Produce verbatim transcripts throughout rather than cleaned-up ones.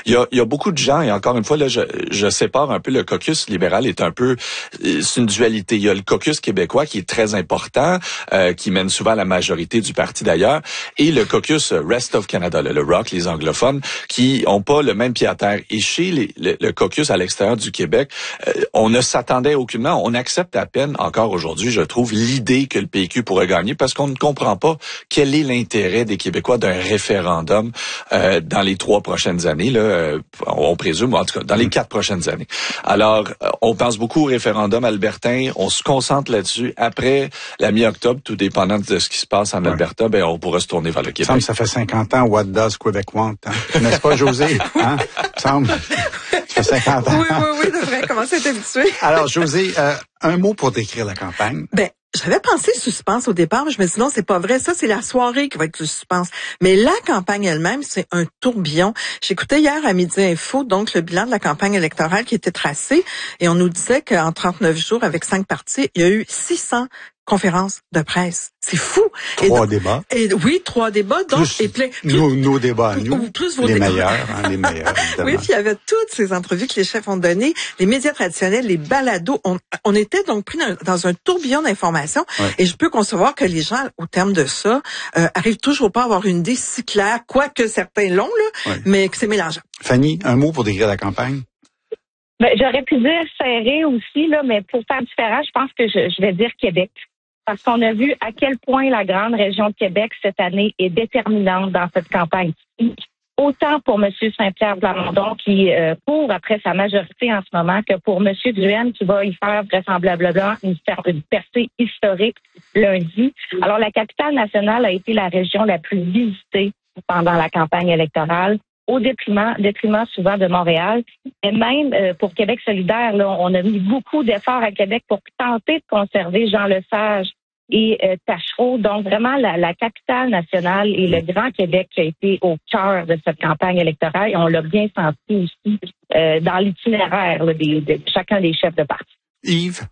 Il y a, il y a beaucoup de gens, et encore une fois, là, je, je sépare un peu le caucus libéral est un peu, c'est une dualité. Il y a le caucus québécois qui est très important, euh, qui mène souvent à la majorité du parti d'ailleurs, et le caucus Rest of Canada, le, le R O C, les anglophones, qui ont pas le même pied à terre. Et chez les, le, le caucus à l'extérieur du Québec, euh, on ne s'attendait aucunement, on accepte à peine encore aujourd'hui, je trouve, l'idée que le P Q pourrait gagner parce qu'on ne comprend pas quel est l'intérêt des Québécois d'un référendum euh, dans les trois prochaines années, là, euh, on présume, en tout cas, dans les quatre prochaines années. Alors, on pense beaucoup au référendum albertain, on se concentre là-dessus. Après la mi-octobre, tout dépendant de ce qui se passe en ouais. Alberta, ben on pourra se tourner vers le Québec. Il me semble que ça fait cinquante ans, what does Québec want? Hein? N'est-ce pas, José? Hein? Ça me semble. Ça fait cinquante ans. Oui, oui, oui, devrait commencer à être habitué. Alors, José, euh, un mot pour décrire la campagne. Ben, j'avais pensé suspense au départ, mais je me suis dit non, c'est pas vrai. Ça, c'est la soirée qui va être du suspense. Mais la campagne elle-même, c'est un tourbillon. J'écoutais hier à Midi Info, donc le bilan de la campagne électorale qui était tracé, et on nous disait qu'en trente-neuf jours, avec cinq partis, il y a eu six cents conférences de presse. C'est fou. Trois et donc, débats. Et, oui, trois débats. Donc, plus et plein, plus, nos, nos débats à nous. Plus vos les débats. meilleurs, hein, les meilleurs, évidemment. Oui, puis il y avait toutes ces entrevues que les chefs ont données, les médias traditionnels, les balados. On, on était donc pris dans, dans un tourbillon d'informations. Ouais. Et je peux concevoir que les gens, au terme de ça, euh, arrivent toujours pas à avoir une idée si claire, quoique certains l'ont, là, ouais. mais que c'est mélangeant. Fanny, un mot pour décrire la campagne? Ben, j'aurais pu dire serré aussi, là, mais pour faire différent, je pense que je, je vais dire Québec. Parce qu'on a vu à quel point la grande région de Québec cette année est déterminante dans cette campagne. Autant pour M. Saint-Pierre Plamondon qui euh, court après sa majorité en ce moment que pour M. Duhaime qui va y faire vraisemblablement une, une percée historique lundi. Alors la capitale nationale a été la région la plus visitée pendant la campagne électorale, au détriment, détriment souvent de Montréal. Et même euh, pour Québec solidaire, là, on a mis beaucoup d'efforts à Québec pour tenter de conserver Jean Lesage et euh, Tachereau. Donc vraiment, la, la capitale nationale et le Grand Québec qui a été au cœur de cette campagne électorale. Et on l'a bien senti aussi euh, dans l'itinéraire là, des, de chacun des chefs de parti. Yves?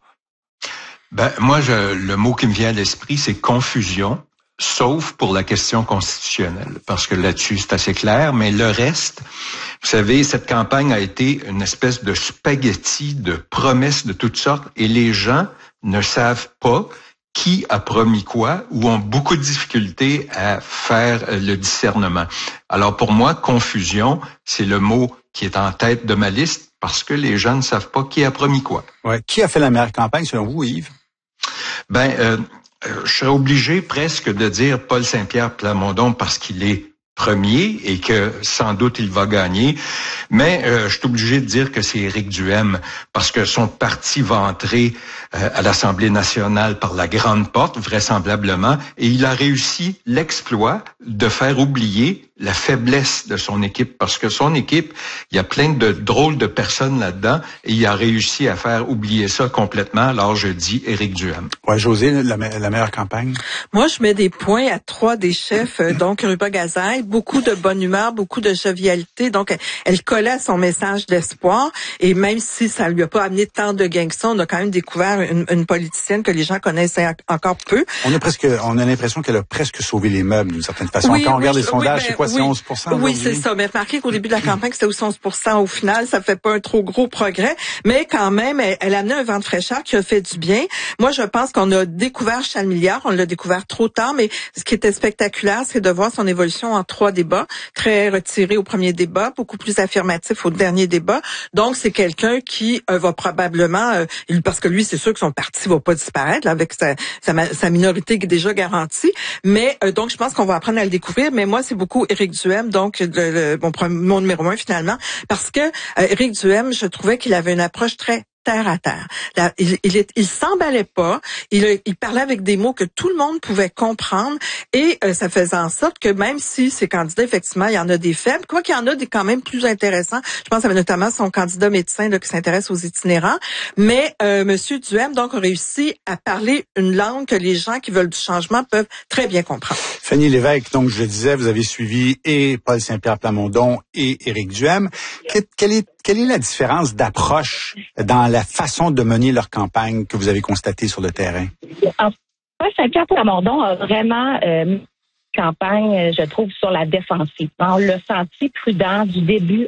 Ben moi, je, le mot qui me vient à l'esprit, c'est confusion. Sauf pour la question constitutionnelle, parce que là-dessus, c'est assez clair, mais le reste, vous savez, cette campagne a été une espèce de spaghetti de promesses de toutes sortes, et les gens ne savent pas qui a promis quoi, ou ont beaucoup de difficultés à faire le discernement. Alors pour moi, confusion, c'est le mot qui est en tête de ma liste, parce que les gens ne savent pas qui a promis quoi. Ouais. Qui a fait la meilleure campagne, selon vous, Yves? Ben, euh, je serais obligé presque de dire Paul Saint-Pierre Plamondon parce qu'il est premier et que sans doute il va gagner. Mais euh, je suis obligé de dire que c'est Éric Duhaime parce que son parti va entrer euh, à l'Assemblée nationale par la grande porte, vraisemblablement, et il a réussi l'exploit de faire oublier la faiblesse de son équipe, parce que son équipe, il y a plein de drôles de personnes là-dedans, et il a réussi à faire oublier ça complètement. Alors je dis Éric Duhaime. Ouais, José, la, la meilleure campagne? Moi, je mets des points à trois des chefs, donc Ruba Gazaille, beaucoup de bonne humeur, beaucoup de jovialité, donc elle collait à son message d'espoir, et même si ça lui a pas amené tant de gains que ça, on a quand même découvert une, une politicienne que les gens connaissaient encore peu. On a presque, on a l'impression qu'elle a presque sauvé les meubles d'une certaine façon. Oui, Quand on oui, regarde les oui, sondages, ben, c'est quoi, oui, c'est onze pour cent? Oui, c'est ça. Mais remarquez qu'au début de la campagne, c'était aussi onze pour cent au final. Ça fait pas un trop gros progrès. Mais quand même, elle, elle a amené un vent de fraîcheur qui a fait du bien. Moi, je pense qu'on a découvert Charles Milliard. On l'a découvert trop tard. Mais ce qui était spectaculaire, c'est de voir son évolution en trois débats. Très retiré au premier débat, beaucoup plus affirmatif au dernier débat. Donc, c'est quelqu'un qui euh, va probablement, euh, parce que lui, c'est sûr que son parti va pas disparaître là, avec sa, sa, sa minorité qui est déjà garantie. Mais euh, donc, je pense qu'on va apprendre à le découvrir. Mais moi, c'est beaucoup Éric Duhaime, donc le, le, mon, mon numéro un finalement, parce que euh, Éric Duhaime, je trouvais qu'il avait une approche très terre à terre. Là, il, il, il s'emballait pas. Il, il parlait avec des mots que tout le monde pouvait comprendre et euh, ça faisait en sorte que même si ces candidats, effectivement, il y en a des faibles, quoi qu'il y en a des quand même plus intéressants. Je pense à notamment son candidat médecin là, qui s'intéresse aux itinérants. Mais euh, Monsieur Duhaime, donc, a réussi à parler une langue que les gens qui veulent du changement peuvent très bien comprendre. Fanny Lévesque, donc je le disais, vous avez suivi et Paul Saint-Pierre Plamondon et Éric Duhaime. Que, quelle est Quelle est la différence d'approche dans la façon de mener leur campagne que vous avez constatée sur le terrain? Paul Saint-Pierre Plamondon a vraiment euh, campagne, je trouve, sur la défensive. On l'a senti prudent du début